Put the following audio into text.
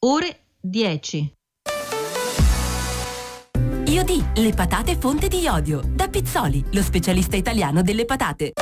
ore 10. Iodì, le patate fonte di iodio. Da Pizzoli, lo specialista italiano delle patate.